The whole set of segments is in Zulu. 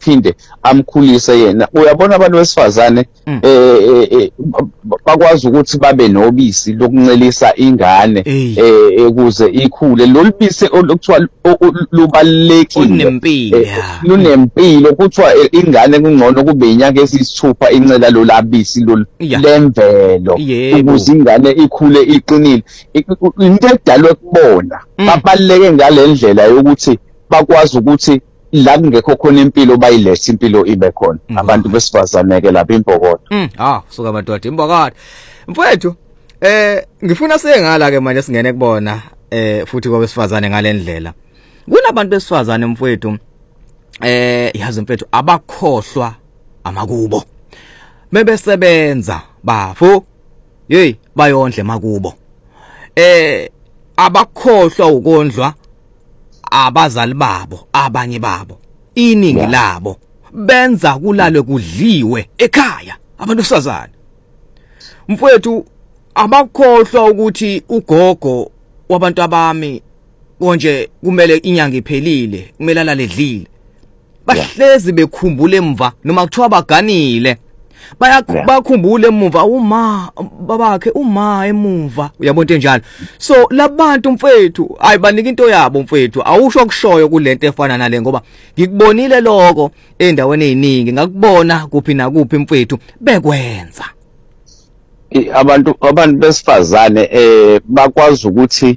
aphinde amkhulise yena. Uyabona abantu besifazane bakwazi ukuthi babe nobisi lokuncelisa ingane ukuze ikhule. Lolu bisi okuthiwa lubalulekile, lunempilo. Kuthiwa ingane kungcono kube inyanga eziyisithupha incela lolabisi lemvelo ukuze ingane ikhule iqinile. Into edalwe kubona babaluleke ngalendlela yokuthi bakwazi ukuthi la kungekho khona impilo bayilethe impilo ibe khona. Abantu besifazane ke lapha imbokotho. Suka madoda imbokotho. Mfowethu, ngifuna sengala ke manje singene kubona futhi kwabesifazane ngalendlela. Kunabantu besifazane mfowethu yazi mfowethu abakhohlwa amakubo. Mebesebenza bafo bayondle makubo. Abakhohlwa ukondlwa abazali babo, abanye babo, iningi labo benza kulalwe kudliwe ekhaya abantu besifazane. Mfowethu abakhohlwa ukuthi ugogo wabantu abami konje kumele inyanga iphelile, kumele aladlile. Bahlezi bekhumbule emva noma kuthiwa baganile. Bakhumbule emuva babakhe emuva uyabona njalo. So labantu mfethu ayibanika into yabo mfethu, awusho kushoyo kulento efana nale ngoba ngikubonile lokho endaweni eziningi, ngakubona kuphi na kuphi mfethu bekwenza. Abantu besifazane bakwazi ukuthi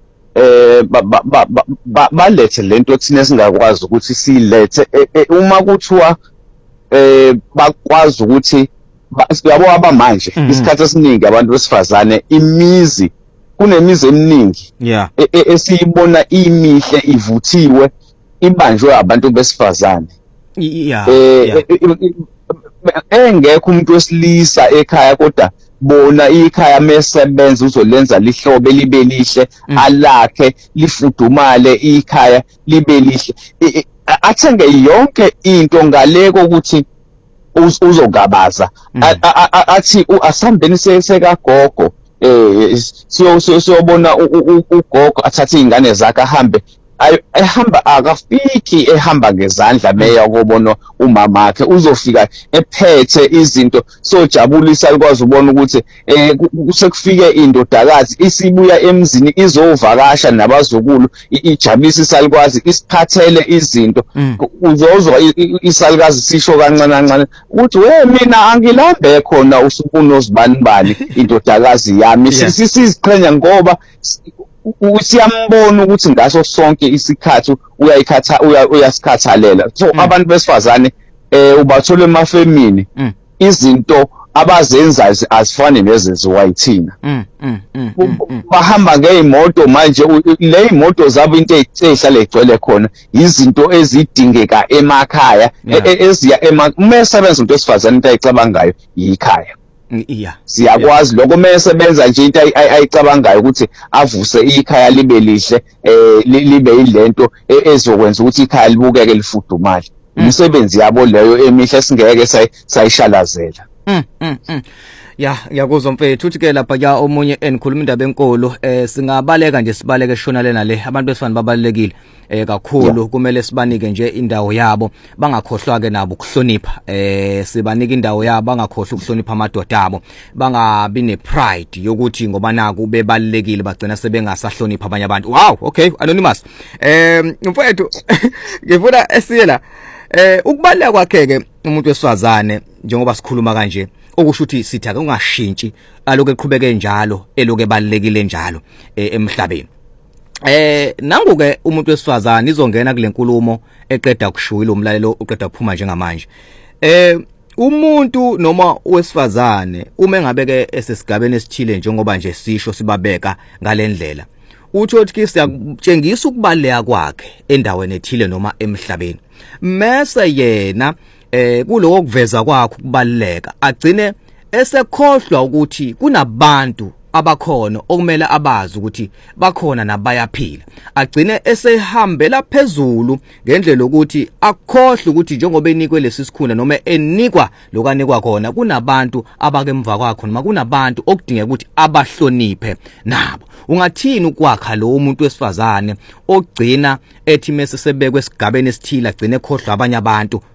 balethe lento thina singakwazi ukuthi silethe uma kuthiwa bakwazi ukuthi yabo abamanje isikhathi esiningi abantu besifazane imizi kunemizi eminingi esiyibona imihle ivuthiwe ibanjwe abantu besifazane engekho umuntu wesilisa ekhaya kodwa bona ikhaya mesebenza uzolenza lihlobe libe lihle alakhe lifudumale ikhaya libe lihle athenge yonke into ngale kokuthi uzogabaza athi asambeni sekagogo siyobona ugogo athathe ingane zakhe ahambe ehamba akafiki ehamba ngezandla meya ukubona umama wakhe uzofika ephethe izinto sojabulisa likwazi ubona ukuthi kusekufike indodakazi isibuya emzini izovakasha nabazukulu ijabulisa isalikwazi isiphathele izinto uzozwa isalukazi sisho kancane kancane ukuthi mina angilambe khona usukuno zibanibani indodakazi yami siziqhenya ngoba usiyambona ukuthi ngaso sonke isikhathi uyasikhathalela. So abantu besifazane ubathola emafemini izinto abazenza azifani nezenziwa yithina. Bahamba ngeimoto manje le imoto zabo into ezihlale egcwele khona izinto ezidingeka emakhaya eziya umesebenza umuntu wesifazane into ayicabangayo yikhaya. Siyakwazi lokho mesebenza nje into ayicabangayo ukuthi avuse ikhaya libe lihle libe yilento ezokwenza ukuthi ikhaya libukeke lifudumale. Umsebenzi yabo leyo emihle singeke sayishalazela. Yakuzwa mfethu uthi ke lapha ya omunye enikhuluma indaba enkulu singabaleka nje sibaleke shona lena le abantu besifana babalekile kakhulu kumele sibanike nje indawo yabo bangakhohlwa ke nabo ukuhlonipha sibanike indawo yabo bangakhohlwa ukuhlonipha amadoda abo bangabi ne pride yokuthi ngoba naku bebalekile bagcina sebengasahlonipha abanye abantu. Wow, okay, anonymous mfethu ngifuna esiyela ukubaleka kwakhe ke umuntu wesifazane njengoba sikhuluma kanje okusho ukuthi sithi ake ungashintshi aloke eqhubeke njalo eloke ebalekile njalo emhlabeni. Nangu-ke umuntu wesifazane izongena kule nkulumo eqeda kushuwila umlalelo uqeda kuphuma njengamanje. Umuntu noma wesifazane uma engabeke esesigabeni esithile njengoba nje sisho sibabeka ngalendlela uthi ukuthi siyakutshengisa ukubaleka kwakhe endaweni ethile noma emhlabeni mase yena kuloko kuveza kwakhe ukubaleka agcine esekhohlwa ukuthi kunabantu abakhona okumele abazi ukuthi bakhona nabayaphila agcine esehambela phezulu ngendlela ukuthi akhohlwe ukuthi njengoba enikwe lesi sikhundla noma enikwa lokanikwa khona kunabantu abakemva kwakho noma kunabantu okudingeka ukuthi abahloniphe nabo. Ungathini ukwakha lo umuntu wesifazane ogcina ethi mase sebekwe esigabeni esithile agcine ekhohlwa abanye abantu